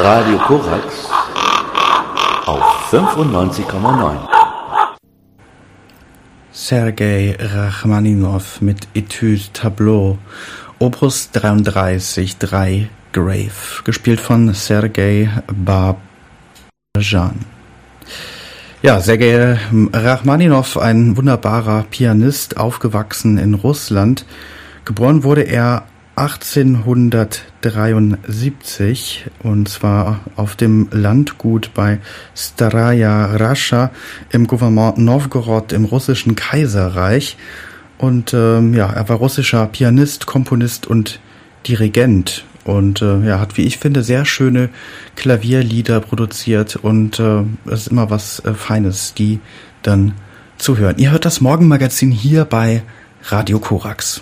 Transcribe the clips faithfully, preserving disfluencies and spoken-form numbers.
Radio Korax auf fünfundneunzig Komma neun. Sergei Rachmaninow mit Etude Tableau, Opus dreiunddreißig drei Grave, gespielt von Sergei Babajan. Ja, Sergei Rachmaninow, ein wunderbarer Pianist, aufgewachsen in Russland. Geboren wurde er achtzehnhundertdreiundsiebzig, und zwar auf dem Landgut bei Staraya Rascha im Gouvernement Nowgorod im russischen Kaiserreich. Und ähm, ja, er war russischer Pianist, Komponist und Dirigent. Und äh, ja, hat, wie ich finde, sehr schöne Klavierlieder produziert. Und äh, es ist immer was äh, Feines, die dann zu hören. Ihr hört das Morgenmagazin hier bei Radio Korax.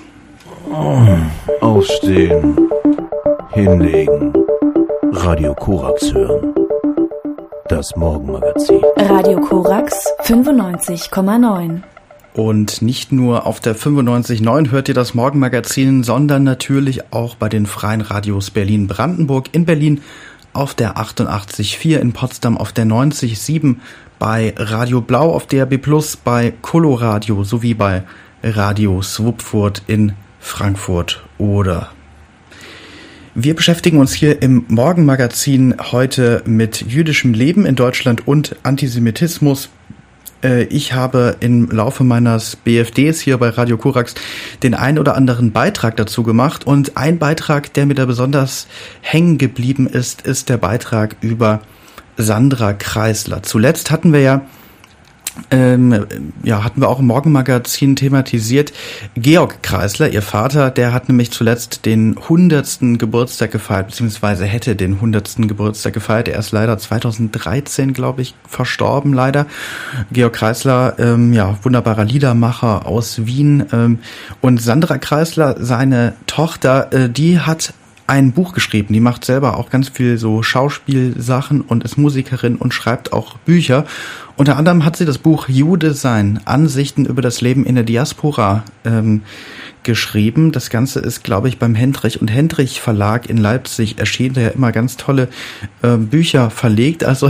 Aufstehen, hinlegen, Radio Korax hören. Das Morgenmagazin. Radio Korax fünfundneunzig Komma neun. Und nicht nur auf der fünfundneunzig Komma neun hört ihr das Morgenmagazin, sondern natürlich auch bei den freien Radios Berlin-Brandenburg, in Berlin auf der achtundachtzig Komma vier, in Potsdam auf der neunzig Komma sieben, bei Radio Blau auf D A B plus, bei Coloradio sowie bei Radio Swupfurt in Frankfurt oder. Wir beschäftigen uns hier im Morgenmagazin heute mit jüdischem Leben in Deutschland und Antisemitismus. Ich habe im Laufe meines B F Ds hier bei Radio Korax den ein oder anderen Beitrag dazu gemacht, und ein Beitrag, der mir da besonders hängen geblieben ist, ist der Beitrag über Sandra Kreisler. Zuletzt hatten wir ja Ähm, ja, hatten wir auch im Morgenmagazin thematisiert. Georg Kreisler, ihr Vater, der hat nämlich zuletzt den hundertsten Geburtstag gefeiert, beziehungsweise hätte den hundertsten Geburtstag gefeiert. Er ist leider zweitausenddreizehn, glaube ich, verstorben, leider. Georg Kreisler, ähm, ja, wunderbarer Liedermacher aus Wien. Ähm, und Sandra Kreisler, seine Tochter, äh, die hat ein Buch geschrieben. Die macht selber auch ganz viel so Schauspielsachen und ist Musikerin und schreibt auch Bücher. Unter anderem hat sie das Buch Jude sein, Ansichten über das Leben in der Diaspora ähm, geschrieben. Das Ganze ist, glaube ich, beim Hendrich und Hendrich Verlag in Leipzig erschienen, der ja immer ganz tolle äh, Bücher verlegt. Also